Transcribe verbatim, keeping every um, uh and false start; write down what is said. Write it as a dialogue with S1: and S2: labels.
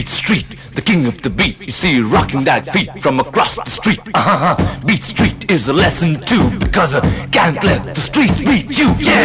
S1: Beat Street, the king of the beat. You see, rocking that feet from across the street. Uh-huh. Beat Street is a lesson too, because I can't let the streets beat you. Yeah.